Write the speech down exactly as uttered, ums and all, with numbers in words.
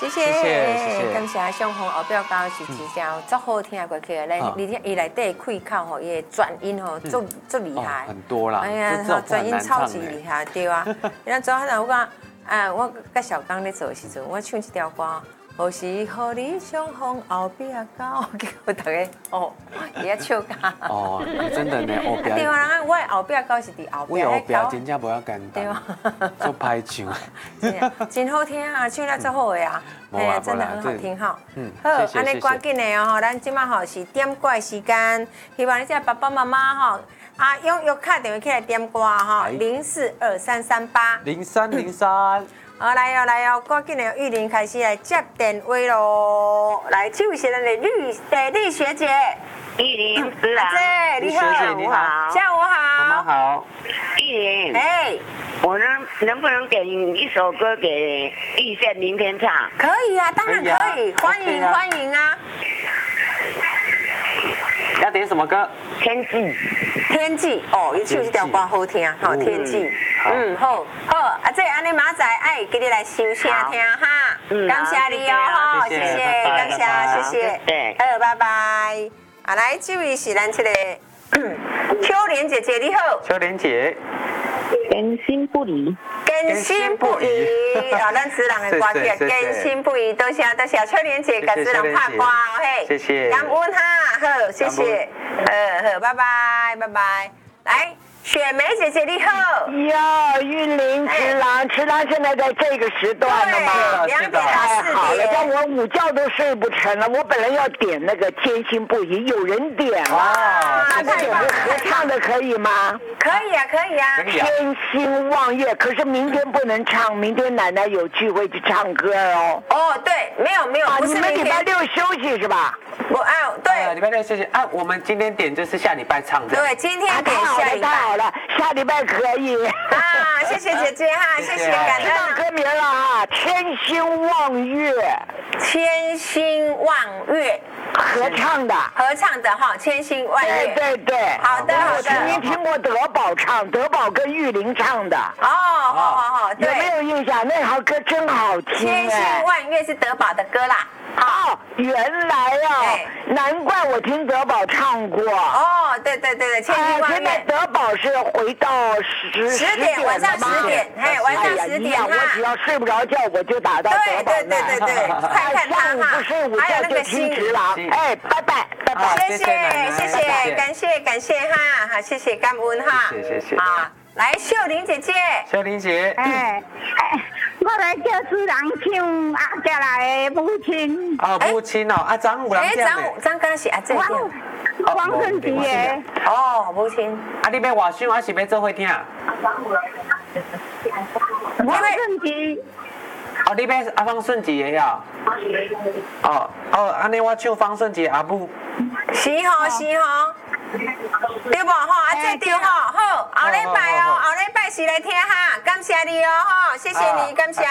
谢谢， 谢谢谢谢感谢相逢后壁高是一条足好听的歌曲，来，而且伊内底开口吼，伊的转音吼，足足厉害， 很多啦， 哎呀，转音超级厉害，对啊。咱昨下我讲，啊，我甲小刚咧做的时阵，我唱一条歌。何时和你相逢后壁高？叫大家哦，伊遐笑甲。 哦，真的呢，后壁。 对啊，人我后壁高是伫后壁。 我后壁真正无要简单。对啊。做歹唱。 真好听啊，唱了足好的啊，哎呀，真的很好听哈。 嗯。 好，安尼赶紧的哦，咱今麦吼是点歌的时间，希望你这爸爸妈妈吼啊，用用卡电话起来点歌哈，零四二三三八。 零三零三。 好，来哦，来哦，赶紧的，玉玲开始来接电话喽。来，这位是咱的绿诶丽学姐， 玉玲是啊， 姐你好， 你好， 下午好， 妈妈好。 玉玲， 哎， 我能能不能点一首歌给玉县明天唱？ 可以啊，当然可以，欢迎欢迎啊。 要点什么歌？ 天气。 天气哦，伊唱这条歌好听，好天气。嗯，好，好，啊，这安尼明仔爱给你来收车听哈，感谢你哦，哈，谢谢，感谢，谢谢， 对， 好，拜拜。啊，来，这位是咱这个秋莲姐姐，你好。 秋莲姐。 更新不离， 更新不移，啊，咱子人的歌曲，更新不移，多谢多谢秋莲姐，甲子人拍歌，嘿， 谢谢， 感恩哈，好，谢谢，好好，拜拜，拜拜，来。雪梅姐姐你好， 呀，玉林池郎，池郎现在在这个时段了嘛？ 两点到四点。 好了，但我午觉都睡不成了。我本来要点那个坚信不疑，有人点了，那这点合唱的可以吗？ 可以啊，可以啊。 千星望月，可是明天不能唱，明天奶奶有聚会去唱歌哦。 哦，对，没有没有，不是你们礼拜六休息是吧？ 我啊，对， 礼拜六休息啊。我们今天点就是下礼拜唱的。 对，今天点下礼拜。 太好了，下礼拜可以。 啊，谢谢姐姐哈，谢谢感恩。 知道歌名了啊，千星望月。 千星望月。 合唱的， 合唱的哈，千星万月。 对对对， 好的好的。 我曾经听过德宝唱，德宝跟玉玲唱的。 哦，好好好， 有没有印象？那首歌真好听。 千星万月是德宝的歌啦。 哦，原来啊，难怪我听德宝唱过。 哦，对对对对，千星万月。 现在德宝是回到十十点，晚上十点，嘿，晚上十点哈。 我只要睡不着觉，我就打到德宝那。 对对对对对，看看他哈。 不睡午觉就听直郎。哎，拜拜拜拜， 谢谢谢谢，感谢感谢哈，好谢谢感恩哈， 谢谢谢谢。 啊，来秀玲姐姐， 秀玲姐， 哎哎，我来叫主人唱阿家来的母亲。 哦，母亲哦，啊张有人哎张张刚是阿姐王王顺吉的。 哦，母亲。 啊，你要外唱还是要做伙听？ 王顺吉。 哦，你要阿方顺吉的呀？哦哦，安尼我唱方顺吉阿母。 是吼是吼，对不吼？啊这对吼，好，后礼拜哦，后礼拜是来听哈，感谢你哦吼，谢谢你，感谢。